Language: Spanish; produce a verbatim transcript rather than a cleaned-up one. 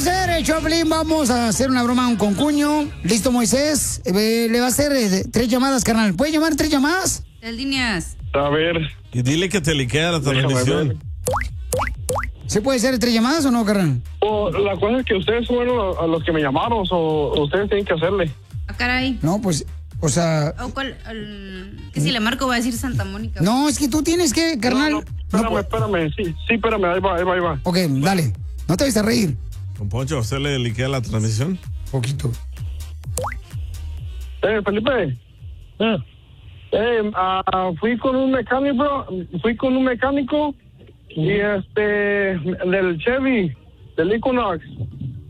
hacer, eh, Choplin, vamos a hacer una broma a un concuño. ¿Listo, Moisés? Eh, le va a hacer eh, tres llamadas, carnal. ¿Puede llamar tres llamadas? Tres líneas. A ver. Y dile que te liquea la transmisión. ¿Se puede hacer tres llamadas o no, carnal? Oh, la cosa es que ustedes fueron a, a los que me llamaron, o ustedes tienen que hacerle. Ah, caray. No, pues, o sea... ¿O cuál? El... Que si le marco va a decir Santa Mónica. No, es que tú tienes que, carnal... No, no, espérame, no, espérame, sí, sí, espérame, ahí va, ahí va, ahí va. Ok, dale, no te vayas a reír. Don Poncho, ¿usted le liquea la transmisión? Poquito. Eh, Felipe. Eh, eh uh, fui con un mecánico, fui con un mecánico y este, del Chevy, del Equinox.